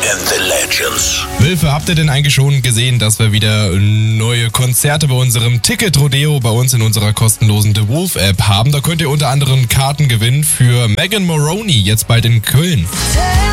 and the Legends. Wilfe, habt ihr denn eigentlich schon gesehen, dass wir wieder neue Konzerte bei unserem Ticket-Rodeo bei uns in unserer kostenlosen The Wolf App haben? Da könnt ihr unter anderem Karten gewinnen für Megan Moroney, jetzt bald in Köln.